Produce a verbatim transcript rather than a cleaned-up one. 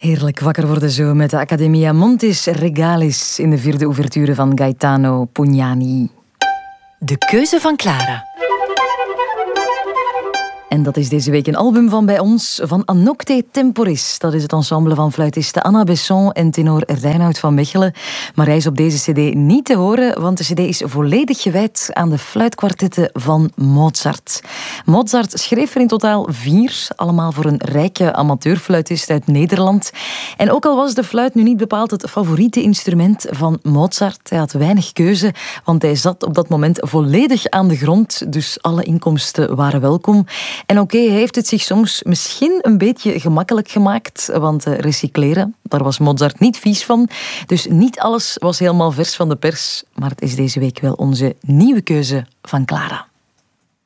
Heerlijk wakker worden zo met de Accademia Montis Regalis in de vierde ouverture van Gaetano Pugnani. De keuze van Clara. En dat is deze week een album van bij ons, van Anocte Temporis. Dat is het ensemble van fluitiste Anna Besson en tenor Reinoud van Mechelen. Maar hij is op deze cd niet te horen, want de cd is volledig gewijd aan de fluitkwartetten van Mozart. Mozart schreef er in totaal vier, allemaal voor een rijke amateurfluitist uit Nederland. En ook al was de fluit nu niet bepaald het favoriete instrument van Mozart, hij had weinig keuze, want hij zat op dat moment volledig aan de grond, dus alle inkomsten waren welkom. En oké, okay, hij heeft het zich soms misschien een beetje gemakkelijk gemaakt, want uh, recycleren, daar was Mozart niet vies van. Dus niet alles was helemaal vers van de pers, maar het is deze week wel onze nieuwe keuze van Clara.